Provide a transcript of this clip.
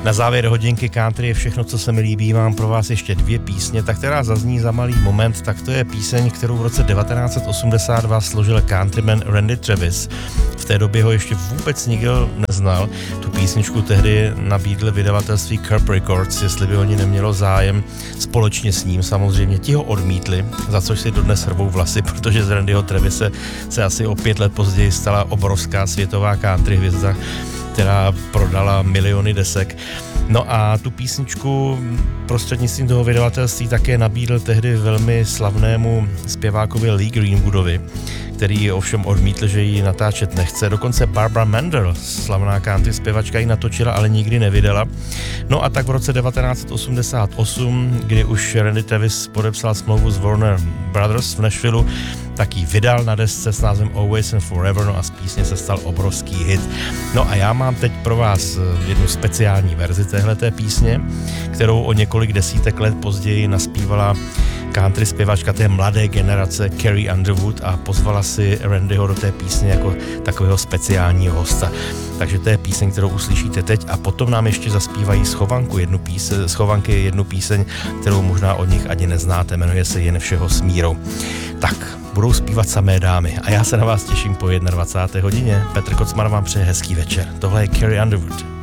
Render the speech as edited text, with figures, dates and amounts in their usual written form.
Na závěr hodinky country je všechno, co se mi líbí. Mám pro vás ještě 2 písně, tak která zazní za malý moment, tak to je píseň, kterou v roce 1982 složil countryman Randy Travis. V té době ho ještě vůbec nikdo neznal. Tu písničku tehdy nabídl vydavatelství Curb Records, jestli by oni nemělo zájem společně s ním. Samozřejmě ti ho odmítli, za což si dodnes hrvou vlasy, protože z Randyho Travise se asi o 5 let později stala obrovská světová country hvězda, která prodala miliony desek. No a tu písničku prostřednictvím toho vydavatelství také nabídl tehdy velmi slavnému zpěvákovi Lee Greenwoodovi, který ovšem odmítl, že ji natáčet nechce. Dokonce Barbara Mandel, slavná country zpěvačka, ji natočila, ale nikdy nevydala. No a tak v roce 1988, kdy už Randy Travis podepsal smlouvu s Warner Brothers v Nashvilleu, tak ji vydal na desce s názvem Always and Forever, no a z písně se stal obrovský hit. No a já mám teď pro vás jednu speciální verzi téhleté písně, kterou o několik desítek let později naspívala country zpěvačka té mladé generace Carrie Underwood a pozvala si Randyho do té písně jako takového speciálního hosta. Takže to je píseň, kterou uslyšíte teď a potom nám ještě zaspívají schovanky jednu píseň, kterou možná od nich ani neznáte, jmenuje se Jen všeho s mírou. Tak, budou zpívat samé dámy a já se na vás těším po 21. hodině. Petr Kocman vám přeje hezký večer. Tohle je Carrie Underwood.